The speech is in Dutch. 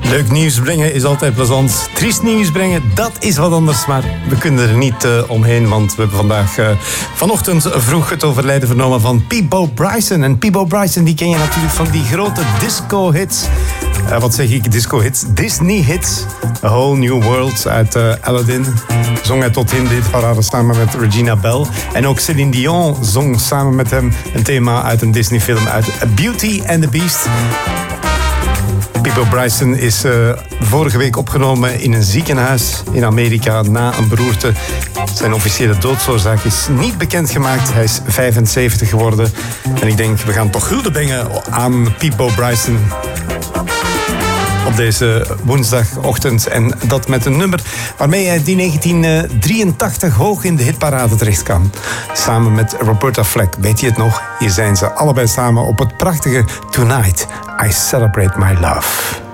Leuk nieuws brengen is altijd plezant. Triest nieuws brengen, dat is wat anders. Maar we kunnen er niet omheen, want we hebben vandaag vanochtend vroeg het overlijden vernomen van Peabo Bryson. En Peabo Bryson, die ken je natuurlijk van die grote disco-hits. Wat zeg ik, disco-hits? Disney-hits. A Whole New World uit Aladdin. Zong hij tot in de hitparade samen met Regina Bell. En ook Céline Dion zong samen met hem een thema uit een Disney-film uit Beauty and the Beast. Peabo Bryson is vorige week opgenomen in een ziekenhuis in Amerika na een beroerte. Zijn officiële doodsoorzaak is niet bekendgemaakt. Hij is 75 geworden. En ik denk, we gaan toch hulde brengen aan Peabo Bryson op deze woensdagochtend. En dat met een nummer waarmee hij die 1983 hoog in de hitparade terecht kwam. Samen met Roberta Flack. Weet je het nog? Hier zijn ze allebei samen op het prachtige Tonight I Celebrate My Love.